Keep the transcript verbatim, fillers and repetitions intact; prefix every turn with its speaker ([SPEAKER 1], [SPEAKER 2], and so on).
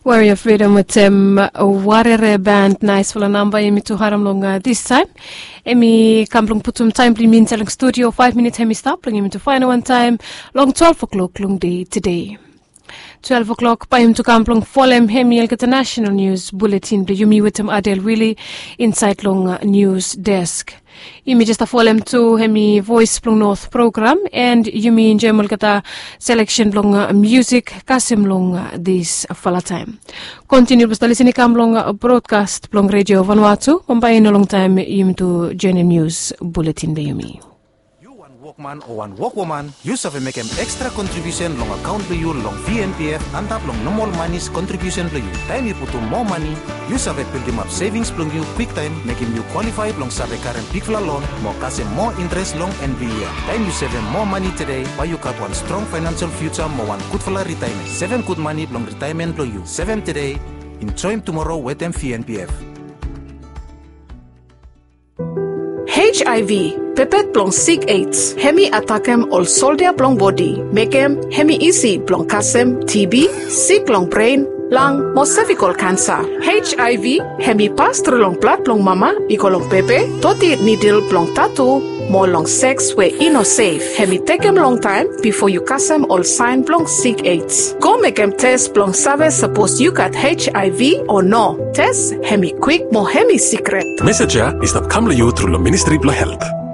[SPEAKER 1] Warrior Freedom with um, Warrior Band nice for a number emi to haram long uh, this time. Emi kamplong putum time pli min selling studio five minutes hemi stop long emi to final one time long twelve o'clock long day today. twelve o'clock pa him to kamplong folem hemi el national news bulletin the yumi with him Adele Willie inside long uh, news desk. Yumi just a folem to hemi voice plong north program and yumi in general kata selection long uh, music kasim long uh, this fala time. Continue basta listening kam long uh, broadcast plong radio Vanuatu pambayin no long time yumi to journey news bulletin the yumi.
[SPEAKER 2] Man or one work woman, you have make an extra contribution long account for you long V N P F and tap long normal money's contribution for you. Time you put to more money, you have build them up savings long you quick time, making you qualified long save current big loan, more cash more interest long and be year. Time you save more money today, why you got one strong financial future, more one good for retirement. Seven good money long retirement for you. Seven today, enjoy tomorrow with them V N P F.
[SPEAKER 3] H I V, pepet plong sick AIDS, hemi attackem all soldier plong body, makem hemi easy plong kasem T B, sick long brain, lung, mo cervical cancer. H I V, hemi pass through long blood plong mama, iko long pepe, toti needle plong tattoo, more long sex where ino safe. Hemi take em long time before you kasem all sign plong sick AIDS. Go make em test plong save suppose you got H I V or no. Test hemi quick mo hemi secret.
[SPEAKER 4] Messenger is not come to you through the Ministry of Health.